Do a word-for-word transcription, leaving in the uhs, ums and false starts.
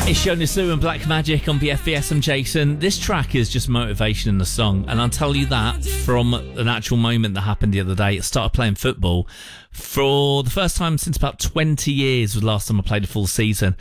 It's Jonas Lou and Black Magic on B F B S. I'm Jason. This track is just motivation in the song, and I'll tell you that from an actual moment that happened the other day. I started playing football for the first time since about twenty years was the last time I played a full season.